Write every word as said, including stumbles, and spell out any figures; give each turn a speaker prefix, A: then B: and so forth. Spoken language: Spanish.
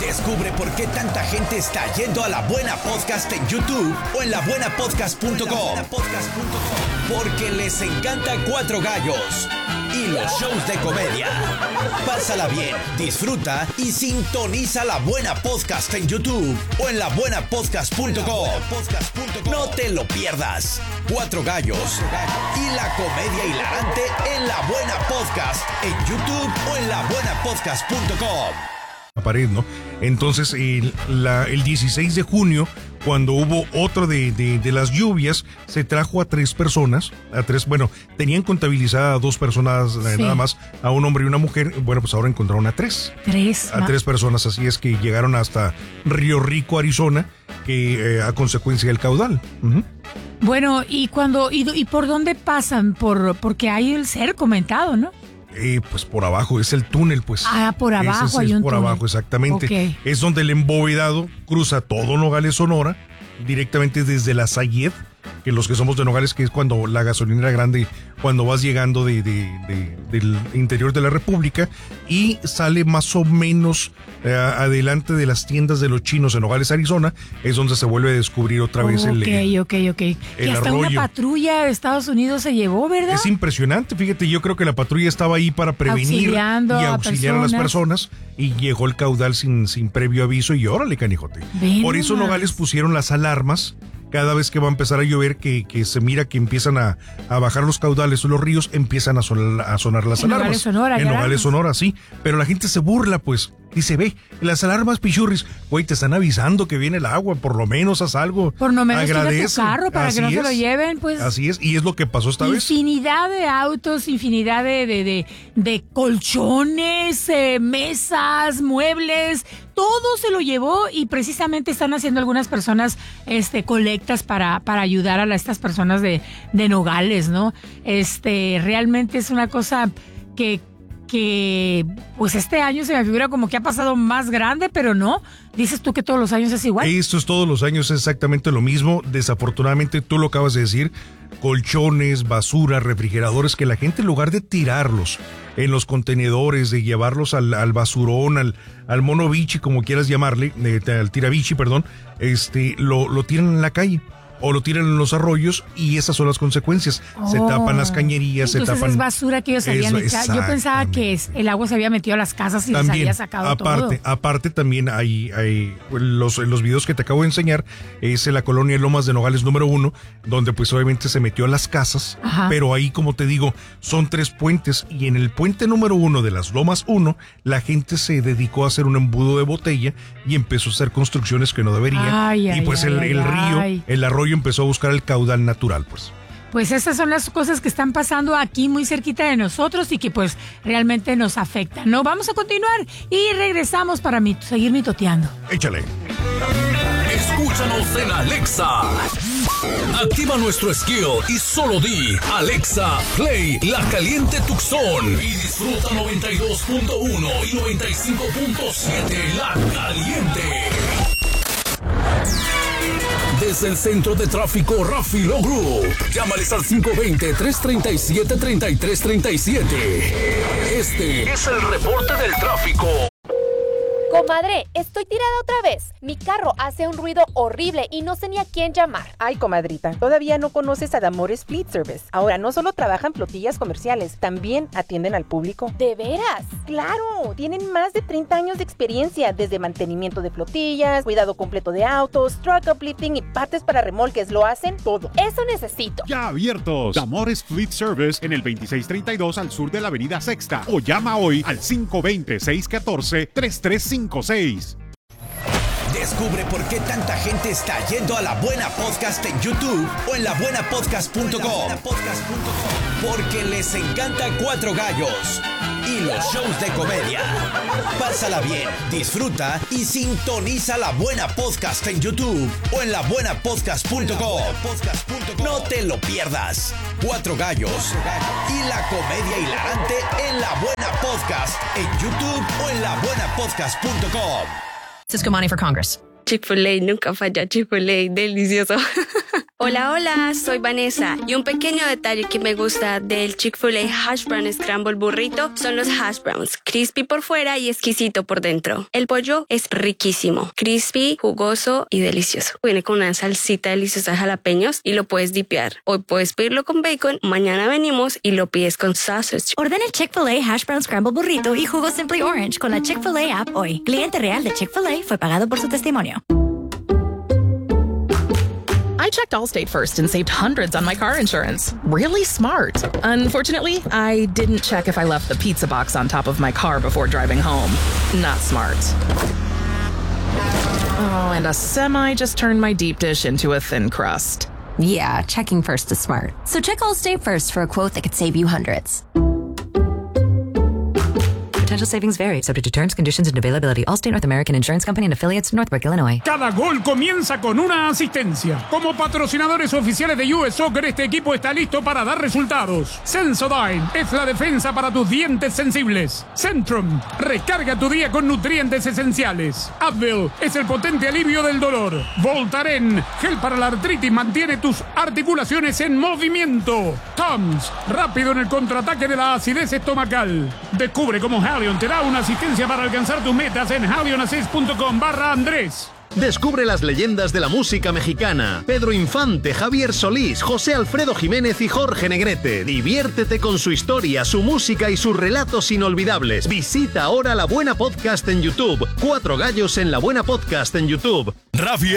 A: Descubre por qué tanta gente está yendo a La Buena Podcast en YouTube o en la buena podcast punto com. Porque les encanta Cuatro Gallos y los shows de comedia. Pásala bien, disfruta y sintoniza La Buena Podcast en YouTube o en la buena podcast punto com. No te lo pierdas. Cuatro Gallos y la comedia hilarante en La Buena Podcast en YouTube o en la buena podcast punto com.
B: La pared, ¿no? Entonces, el, la, el dieciséis de junio, cuando hubo otra de, de, de las lluvias, se trajo a tres personas, a tres, bueno, tenían contabilizada a dos personas eh, sí. nada más, a un hombre y una mujer. Bueno, pues ahora encontraron a tres.
C: Tres.
B: A tres personas, así es que llegaron hasta Río Rico, Arizona, que eh, a consecuencia del caudal. Uh-huh.
C: Bueno, ¿y cuando y, y por dónde pasan? Por porque hay el cerco comentado, ¿no?
B: Eh, pues por abajo, es el túnel, pues.
C: Ah, por abajo
B: Ese, ese
C: hay
B: es
C: un
B: por
C: túnel.
B: abajo, exactamente.
C: Okay.
B: Es donde el embovedado cruza todo Nogales, Sonora, directamente desde la Sayed, que los que somos de Nogales, que es cuando la gasolinera grande, cuando vas llegando de, de, de, del interior de la República, y sale más o menos eh, adelante de las tiendas de los chinos en Nogales, Arizona, es donde se vuelve a descubrir otra vez
C: okay,
B: el
C: Ok, ok, ok. Que hasta
B: arroyo.
C: Una patrulla de Estados Unidos se llevó, ¿verdad?
B: Es impresionante, fíjate, yo creo que la patrulla estaba ahí para prevenir
C: Auxiliando
B: y
C: a
B: auxiliar a, a las personas, y llegó el caudal sin, sin previo aviso y órale, canijote.
C: Ven
B: Por eso
C: más.
B: Nogales pusieron las alarmas. Cada vez que va a empezar a llover, que, que se mira que empiezan a, a bajar los caudales o los ríos, empiezan a sonar, a sonar las
C: en
B: alarmas.
C: Nogales, Sonora,
B: en Nogales, Sonora, sí. Pero la gente se burla, pues. Dice, ve, las alarmas, pichurris, güey, te están avisando que viene el agua, por lo menos haz algo.
C: Por lo menos
B: agradece
C: tu carro para
B: Así
C: que no
B: es.
C: se lo lleven, pues.
B: Así es, y es lo que pasó esta vez.
C: Infinidad de autos, infinidad de, de, de, de colchones, eh, mesas, muebles, todo se lo llevó, y precisamente están haciendo algunas personas este colectas para, para ayudar a la, estas personas de, de Nogales, ¿no? Este, realmente es una cosa que que pues este año se me figura como que ha pasado más grande, pero no, dices tú que todos los años es igual.
B: Esto es todos los años, es exactamente lo mismo. Desafortunadamente, tú lo acabas de decir, colchones, basura, refrigeradores, que la gente en lugar de tirarlos en los contenedores, de llevarlos al, al basurón, al, al mono bichi, como quieras llamarle, eh, al tirabichi, perdón, este, lo, lo tiran en la calle. O lo tiran en los arroyos, y esas son las consecuencias. Oh. Se tapan las cañerías,
C: Entonces
B: se tapan...
C: es basura que ellos habían echado. Yo pensaba que es, el agua se había metido a las casas y también, les había sacado
B: aparte,
C: todo.
B: Aparte también hay, hay los, los videos que te acabo de enseñar, es en la colonia Lomas de Nogales número uno, donde pues obviamente se metió a las casas. Ajá. Pero ahí, como te digo, son tres puentes, y en el puente número uno de las Lomas uno, la gente se dedicó a hacer un embudo de botella y empezó a hacer construcciones que no debería. Ay, y ay, pues ay, el, ay, el río, ay. el arroyo empezó a buscar el caudal natural, pues.
C: Pues estas son las cosas que están pasando aquí muy cerquita de nosotros y que pues realmente nos afectan, ¿no? Vamos a continuar y regresamos para mit- seguir mitoteando.
B: Échale.
D: Escúchanos en Alexa. Activa nuestro skill y solo di Alexa, play La Caliente Tucson y disfruta noventa y dos punto uno y noventa y cinco punto siete La Caliente. Desde el centro de tráfico Rafi Logru, llámales al cinco dos cero, tres tres siete, tres tres tres siete. Este es el reporte del tráfico.
E: Comadre, estoy tirada otra vez. Mi carro hace un ruido horrible y no sé ni a quién llamar.
F: Ay, comadrita, todavía no conoces a Damores Fleet Service. Ahora no solo trabajan flotillas comerciales, también atienden al público.
E: ¿De veras?
F: ¡Claro! Tienen más de treinta años de experiencia, desde mantenimiento de flotillas, cuidado completo de autos, truck uplifting y partes para remolques. Lo hacen todo.
E: Eso necesito.
G: Ya abiertos. Damores Fleet Service en el veintiséis treinta y dos al sur de la avenida Sexta. O llama hoy al cinco dos cero, seis uno cuatro, tres tres cinco seis.
A: Descubre por qué tanta gente está yendo a La Buena Podcast en YouTube o en la buena podcast punto com. Porque les encanta Cuatro Gallos y los shows de comedia. Pásala bien, disfruta y sintoniza La Buena Podcast en YouTube o en la buena podcast punto com. No te lo pierdas. Cuatro Gallos y la comedia hilarante en La Buena Podcast en YouTube o en la buena podcast punto com.
H: Cisco Money for Congress.
I: Chick-fil-A, nunca falla Chick-fil-A, delicioso.
H: Hola, hola, soy Vanessa y un pequeño detalle que me gusta del Chick-fil-A Hash Brown Scramble Burrito son los hash browns, crispy por fuera y exquisito por dentro. El pollo es riquísimo, crispy, jugoso y delicioso. Viene con una salsita deliciosa de jalapeños y lo puedes dipear. Hoy puedes pedirlo con bacon, mañana venimos y lo pides con sausage.
I: Ordena el Chick-fil-A Hash Brown Scramble Burrito y jugo Simply Orange con la Chick-fil-A app hoy. Cliente real de Chick-fil-A fue pagado por su testimonio.
J: I checked Allstate first and saved hundreds on my car insurance. Really smart. Unfortunately, I didn't check if I left the pizza box on top of my car before driving home. Not smart. Oh, and a semi just turned my deep dish into a thin crust.
K: Yeah, checking first is smart. So check Allstate first for a quote that could save you hundreds.
L: Potential savings vary, subject to terms, conditions, and availability. Allstate North American Insurance Company and affiliates, Northbrook, Illinois.
M: Cada gol comienza con una asistencia. Como patrocinadores oficiales de U S Soccer, este equipo está listo para dar resultados. Sensodyne es la defensa para tus dientes sensibles. Centrum, recarga tu día con nutrientes esenciales. Advil es el potente alivio del dolor. Voltaren, gel para la artritis, mantiene tus articulaciones en movimiento. Tums, rápido en el contraataque de la acidez estomacal. Descubre cómo Halion te da una asistencia para alcanzar tus metas en halionassist punto com barra Andrés.
N: Descubre las leyendas de la música mexicana. Pedro Infante, Javier Solís, José Alfredo Jiménez y Jorge Negrete. Diviértete con su historia, su música y sus relatos inolvidables. Visita ahora La Buena Podcast en YouTube. Cuatro Gallos en La Buena Podcast en YouTube.
A: Rafi